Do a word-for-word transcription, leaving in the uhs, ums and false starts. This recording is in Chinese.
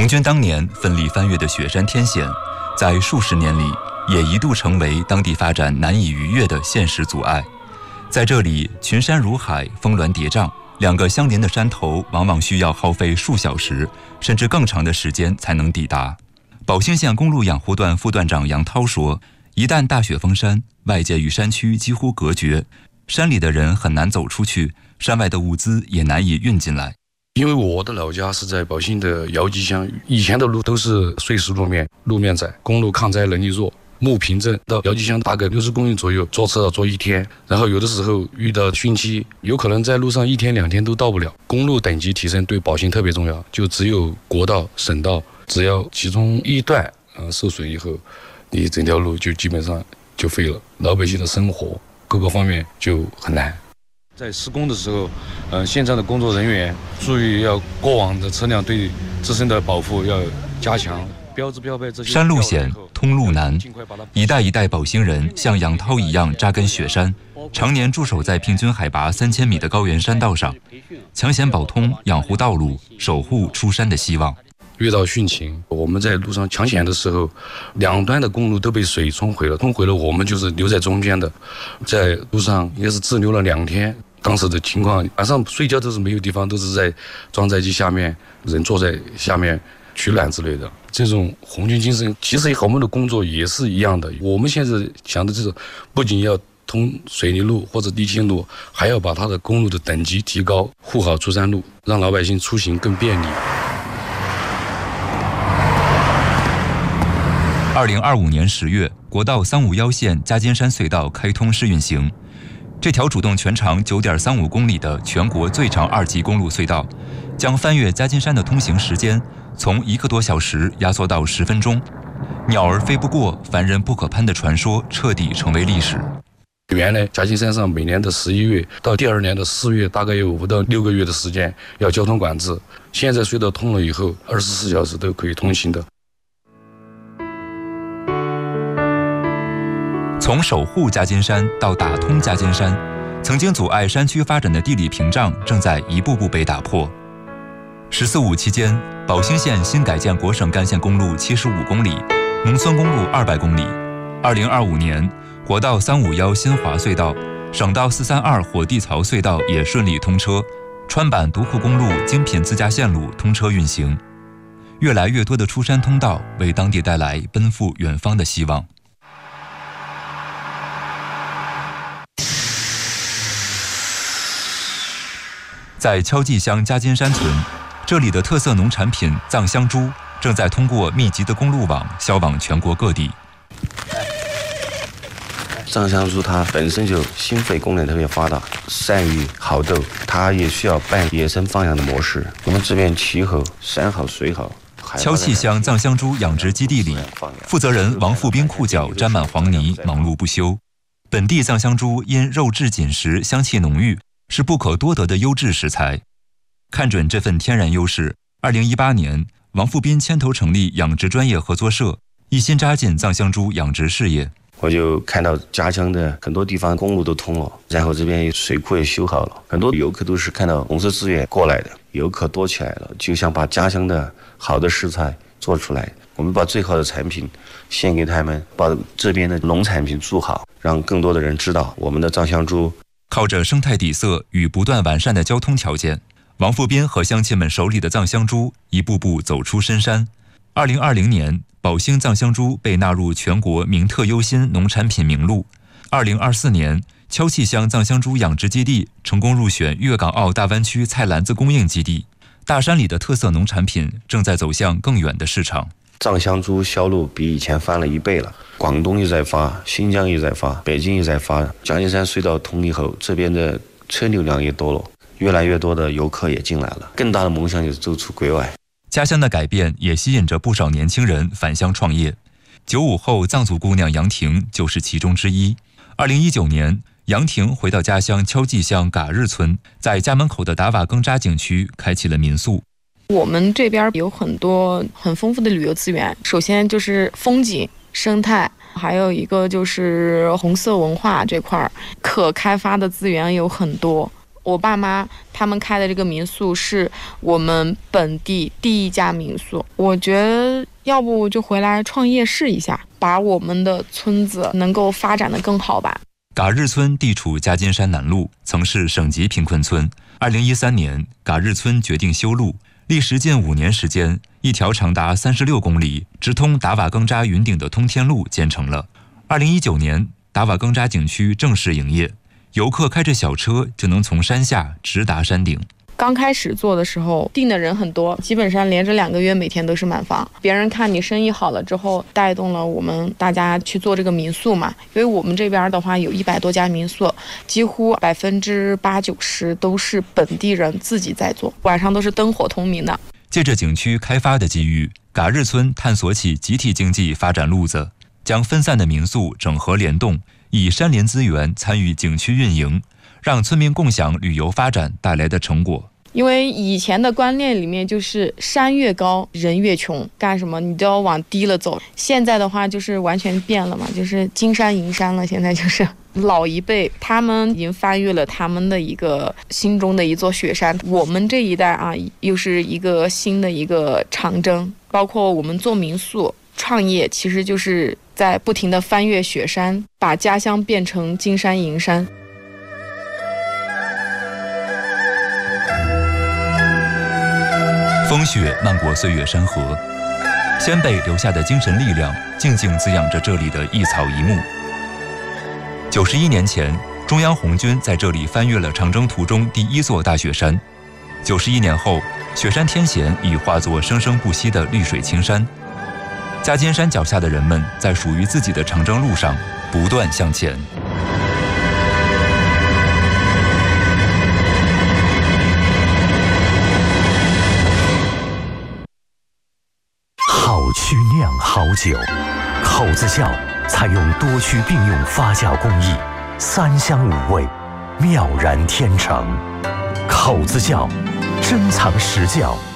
红军当年奋力翻越的雪山天险，在数十年里也一度成为当地发展难以逾越的现实阻碍。在这里，群山如海，峰峦叠嶂，两个相邻的山头往往需要耗费数小时甚至更长的时间才能抵达。宝兴县公路养护段副段长杨涛说，一旦大雪封山，外界与山区几乎隔绝，山里的人很难走出去，山外的物资也难以运进来。 因为我的老家是在宝兴的姚集乡，以前的路都是碎石路面，路面窄，公路抗灾能力弱。木坪镇到姚集乡大概六十公里左右，坐车要坐一天，然后有的时候遇到汛期，有可能在路上一天两天都到不了。公路等级提升对宝兴特别重要，就只有国道、省道，只要其中一段呃受损以后，你整条路就基本上就废了，老百姓的生活各个方面就很难。在施工的时候，呃，现场的工作人员注意要过往的车辆对自身的保护要加强。标志标配这些。 山路险，通路难，一代一代宝兴人像杨涛一样扎根雪山，常年驻守在平均海拔三千米的高原山道上，抢险保通，养护道路，守护出山的希望。 遇到汛情，我们在路上抢险的时候，两端的公路都被水冲毁了，冲毁了，我们就是留在中间的，在路上也是滞留了两天。当时的情况，晚上睡觉都是没有地方，都是在装载机下面，人坐在下面取暖之类的。这种红军精神，其实和我们的工作也是一样的。我们现在想的就是，不仅要通水泥路或者地心路，还要把它的公路的等级提高，护好出山路，让老百姓出行更便利。 二零二五年十月，国道三五幺线加尖山隧道开通试运行。这条主动全长九点三五公里的全国最长二级公路隧道，将翻越加尖山的通行时间从一个多小时压缩到十分钟。鸟儿飞不过，凡人不可攀的传说彻底成为历史。 原来嘉兴山上每年的十一月到第二年的四月，大概有五到六个月的时间要交通管制。现在隧道通了以后，二十四小时都可以通行的。 从守护加尖山到打通加尖山，曾经阻碍山区发展的地理屏障正在一步步被打破。十四五期间，宝兴县新改建国省干线公路七十五公里，农村公路二百公里。二零二五年，国道三五幺新华隧道、省道四三二火地槽隧道也顺利通车，川版独库公路精品自驾线路通车运行。越来越多的出山通道为当地带来奔赴远方的希望。在敲记乡加尖山村，这里的特色农产品藏香猪正在通过密集的公路网销往全国各地。 藏香猪它本身就心肺功能特别发达，善于好斗，它也需要半野生放养的模式。我们这边气候山好水好。 敲记乡藏香猪养殖基地里，负责人王富兵裤脚沾满黄泥，忙碌不休。本地藏香猪因肉质紧实，香气浓郁，是不可多得的优质食材。看准这份天然优势，二零一八年，王富斌牵头成立养殖专业合作社，一心扎进藏香猪养殖事业。 我就看到家乡的很多地方公路都通了，然后这边水库也修好了，很多游客都是看到红色资源过来的，游客多起来了，就想把家乡的好的食材做出来。我们把最好的产品献给他们，把这边的农产品做好，让更多的人知道我们的藏香猪。 靠着生态底色与不断完善的交通条件，王富斌和乡亲们手里的藏香猪一步步走出深山。二零二零年，宝兴藏香猪被纳入全国名特优新农产品名录。二零二四年，敲记乡藏香猪养殖基地成功入选粤港澳大湾区菜篮子供应基地。大山里的特色农产品正在走向更远的市场。 藏香猪销路比以前翻了一倍了，广东也在发，新疆也在发，北京也在发。嘉尖山隧道通以后，这边的车流量也多了，越来越多的游客也进来了。更大的梦想就是走出国外。 家乡的改变也吸引着不少年轻人返乡创业。九五后藏族姑娘杨婷就是其中之一。二零一九年，杨婷回到家乡敲记乡嘎日村，在家门口的达瓦更扎景区开启了民宿。 我们这边有很多很丰富的旅游资源，首先就是风景、生态，还有一个就是红色文化这块可开发的资源有很多。 我爸妈他们开的这个民宿是我们本地第一家民宿，我觉得要不就回来创业试一下，把我们的村子能够发展得更好吧。 嘎日村地处加金山南麓，曾是省级贫困村。二零一三年，嘎日村决定修路，历时近五年时间，一条长达三十六公里、直通达瓦更扎云顶的通天路建成了。二零一九年，达瓦更扎景区正式营业，游客开着小车就能从山下直达山顶。 刚开始做的时候订的人很多，基本上连着两个月每天都是满房。别人看你生意好了之后，带动了我们大家去做这个民宿嘛。因为我们这边的话有一百多家民宿，几乎百分之八九十都是本地人自己在做，晚上都是灯火通明的。 借着景区开发的机遇，嘎日村探索起集体经济发展路子，将分散的民宿整合联动，以山林资源参与景区运营，让村民共享旅游发展带来的成果。 因为以前的观念里面就是山越高人越穷，干什么你都要往低了走。现在的话就是完全变了嘛，就是金山银山了。现在就是老一辈他们已经翻越了他们的一个心中的一座雪山，我们这一代啊又是一个新的一个长征。包括我们做民宿创业，其实就是在不停的翻越雪山，把家乡变成金山银山。 风雪漫过岁月山河，先辈留下的精神力量静静滋养着这里的一草一木。九十一年前，中央红军在这里翻越了长征途中第一座大雪山。九十一年后，雪山天险已化作生生不息的绿水青山。加金山脚下的人们在属于自己的长征路上不断向前。 好曲酿好酒，口子窖采用多区并用发酵工艺，三香五味，妙然天成。口子窖珍藏实窖。